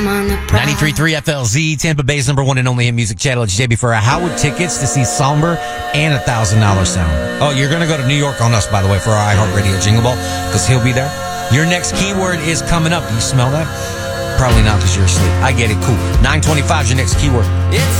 93.3 FLZ, Tampa Bay's number one and only hit music channel. It's JB for Howard tickets to see Somber and $1,000 Sound. Oh, you're going to go to New York on us, by the way, for our iHeartRadio Jingle Ball, because he'll be there. Your next keyword is coming up. Do you smell that? Probably not because you're asleep. I get it. Cool. 925 is your next keyword. It's